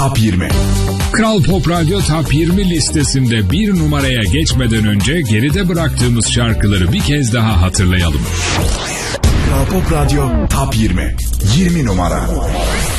Top 20. Kral Pop Radyo Top 20 listesinde bir numaraya geçmeden önce geride bıraktığımız şarkıları bir kez daha hatırlayalım. Kral Pop Radyo Top 20. 20 numara.